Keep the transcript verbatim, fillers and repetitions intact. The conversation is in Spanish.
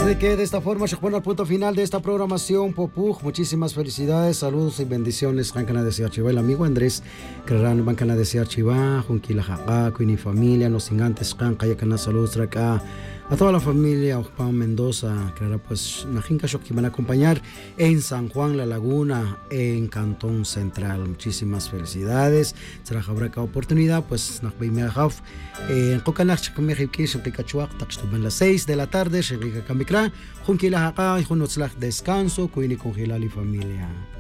de que de esta forma se pone al punto final de esta programación Popuj. Muchísimas felicidades, saludos y bendiciones. Rancana de Siarchiva, el amigo Andrés Carrano, Bancana de Siarchiva, Junquila Jaca, Cuini familia, los ingantes, Cancayacana, saludos acá a toda la familia, Juan Mendoza, que pues Najinca Shock que van a acompañar en San Juan, La Laguna, en Cantón Central. Muchísimas felicidades. Será habrá oportunidad, pues Najbeimeajaf, en Cocanach, Kamehiki, Shempicachuak, Taxtuban las seis de la tarde, Shenrika Kamikra, Junquila Jaca, y Junotzlach descanso, Cuini Congilali familia.